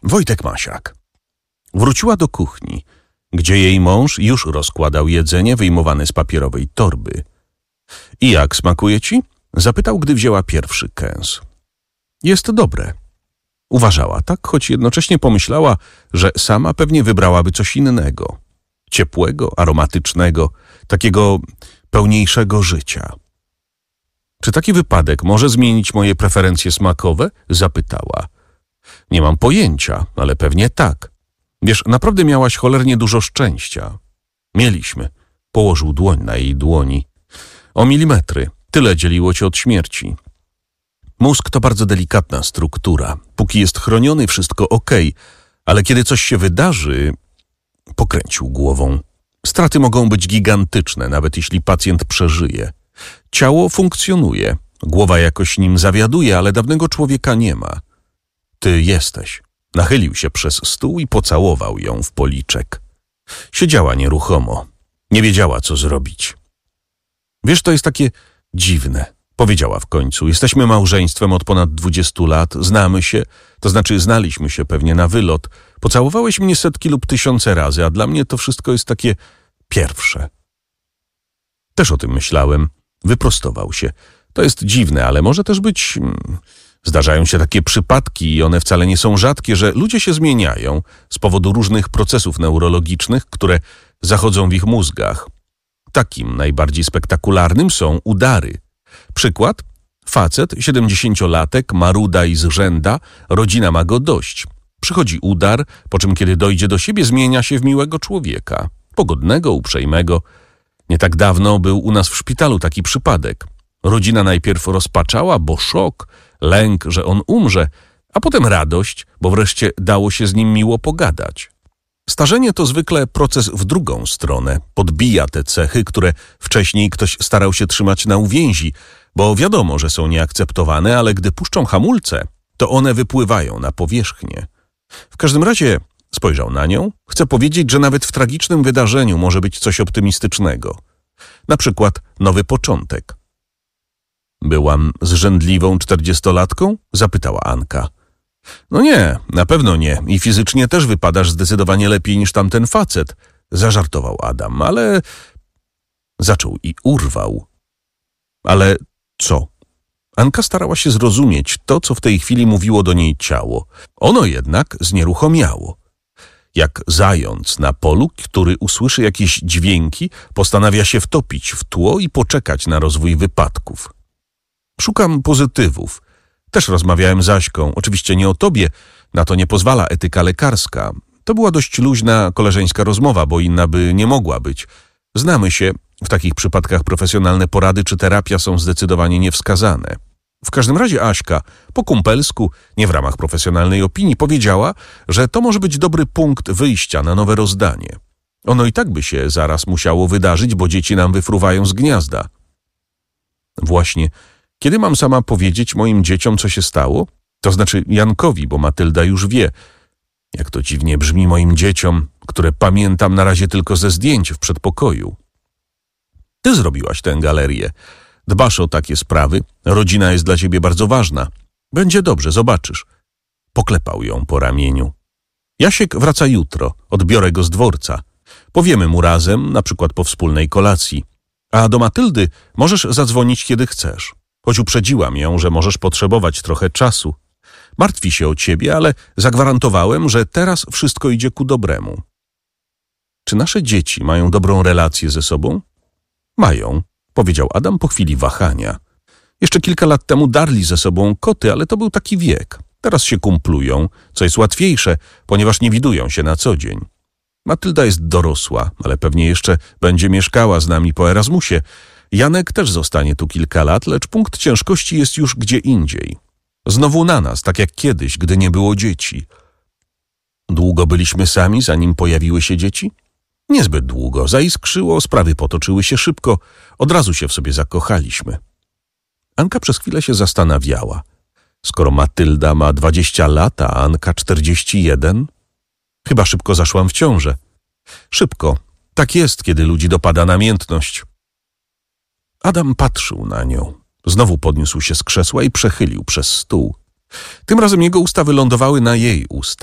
Wojtek Masiak. Wróciła do kuchni, gdzie jej mąż już rozkładał jedzenie wyjmowane z papierowej torby. I jak smakuje ci? Zapytał, gdy wzięła pierwszy kęs. Jest dobre. Uważała tak, choć jednocześnie pomyślała, że sama pewnie wybrałaby coś innego. Ciepłego, aromatycznego, takiego pełniejszego życia. Czy taki wypadek może zmienić moje preferencje smakowe? Zapytała. Nie mam pojęcia, ale pewnie tak. Wiesz, naprawdę miałaś cholernie dużo szczęścia. Mieliśmy. Położył dłoń na jej dłoni. O milimetry. Tyle dzieliło cię od śmierci. Mózg to bardzo delikatna struktura. Póki jest chroniony, wszystko okej, ale kiedy coś się wydarzy... Pokręcił głową. Straty mogą być gigantyczne, nawet jeśli pacjent przeżyje. Ciało funkcjonuje, głowa jakoś nim zawiaduje, ale dawnego człowieka nie ma. Ty jesteś. Nachylił się przez stół i pocałował ją w policzek. Siedziała nieruchomo. Nie wiedziała, co zrobić. Wiesz, to jest takie dziwne, powiedziała w końcu. Jesteśmy małżeństwem od ponad 20 lat, znamy się, to znaczy znaliśmy się pewnie na wylot. Pocałowałeś mnie setki lub tysiące razy, a dla mnie to wszystko jest takie pierwsze. Też o tym myślałem. Wyprostował się. To jest dziwne, ale może też być... Zdarzają się takie przypadki i one wcale nie są rzadkie, że ludzie się zmieniają z powodu różnych procesów neurologicznych, które zachodzą w ich mózgach. Takim najbardziej spektakularnym są udary. Przykład? Facet, 70-latek, maruda i zrzęda, rodzina ma go dość. Przychodzi udar, po czym kiedy dojdzie do siebie, zmienia się w miłego człowieka. Pogodnego, uprzejmego. Nie tak dawno był u nas w szpitalu taki przypadek. Rodzina najpierw rozpaczała, bo szok, lęk, że on umrze, a potem radość, bo wreszcie dało się z nim miło pogadać. Starzenie to zwykle proces w drugą stronę. Podbija te cechy, które wcześniej ktoś starał się trzymać na uwięzi, bo wiadomo, że są nieakceptowane, ale gdy puszczą hamulce, to one wypływają na powierzchnię. W każdym razie spojrzał na nią. Chcę powiedzieć, że nawet w tragicznym wydarzeniu może być coś optymistycznego. Na przykład nowy początek. Byłam zrzędliwą 40-latką? Zapytała Anka. No nie, na pewno nie. I fizycznie też wypadasz zdecydowanie lepiej niż tamten facet. Zażartował Adam, ale... Zaczął i urwał. Ale co? Anka starała się zrozumieć to, co w tej chwili mówiło do niej ciało. Ono jednak znieruchomiało. Jak zając na polu, który usłyszy jakieś dźwięki, postanawia się wtopić w tło i poczekać na rozwój wypadków. Szukam pozytywów. Też rozmawiałem z Aśką. Oczywiście nie o tobie, na to nie pozwala etyka lekarska. To była dość luźna, koleżeńska rozmowa, bo inna by nie mogła być. Znamy się. W takich przypadkach profesjonalne porady czy terapia są zdecydowanie niewskazane. W każdym razie Aśka, po kumpelsku, nie w ramach profesjonalnej opinii, powiedziała, że to może być dobry punkt wyjścia na nowe rozdanie. Ono i tak by się zaraz musiało wydarzyć, bo dzieci nam wyfruwają z gniazda. Właśnie, kiedy mam sama powiedzieć moim dzieciom, co się stało? To znaczy Jankowi, bo Matylda już wie. Jak to dziwnie brzmi moim dzieciom, które pamiętam na razie tylko ze zdjęć w przedpokoju. Ty zrobiłaś tę galerię. Dbasz o takie sprawy. Rodzina jest dla ciebie bardzo ważna. Będzie dobrze, zobaczysz. Poklepał ją po ramieniu. Jasiek wraca jutro. Odbiorę go z dworca. Powiemy mu razem, na przykład po wspólnej kolacji. A do Matyldy możesz zadzwonić, kiedy chcesz. Choć uprzedziłam ją, że możesz potrzebować trochę czasu. Martwi się o ciebie, ale zagwarantowałem, że teraz wszystko idzie ku dobremu. Czy nasze dzieci mają dobrą relację ze sobą? Mają, powiedział Adam po chwili wahania. Jeszcze kilka lat temu darli ze sobą koty, ale to był taki wiek. Teraz się kumplują, co jest łatwiejsze, ponieważ nie widują się na co dzień. Matylda jest dorosła, ale pewnie jeszcze będzie mieszkała z nami po Erasmusie. Janek też zostanie tu kilka lat, lecz punkt ciężkości jest już gdzie indziej. Znowu na nas, tak jak kiedyś, gdy nie było dzieci. Długo byliśmy sami, zanim pojawiły się dzieci? Niezbyt długo. Zaiskrzyło, sprawy potoczyły się szybko. Od razu się w sobie zakochaliśmy. Anka przez chwilę się zastanawiała. Skoro Matylda ma 20 lat, a Anka 41? Chyba szybko zaszłam w ciążę. Szybko. Tak jest, kiedy ludzi dopada namiętność. Adam patrzył na nią. Znowu podniósł się z krzesła i przechylił przez stół. Tym razem jego usta wylądowały na jej ustach.